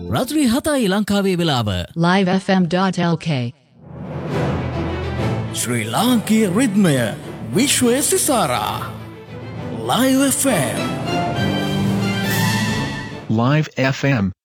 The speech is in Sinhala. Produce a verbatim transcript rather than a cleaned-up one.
රාත්‍රී හතයි ලංකාවේ වෙලාව. live f m dot l k ශ්‍රී ලාංකීය රිද්මය විශ්වය සිසාරා. Live F M. Live F M